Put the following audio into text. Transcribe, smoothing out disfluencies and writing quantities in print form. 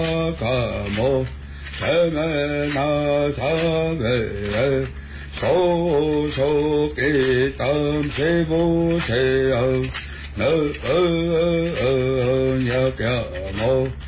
ca mô thế mê na sa về số số kỳ tam se vô se nơ nhớ ca mô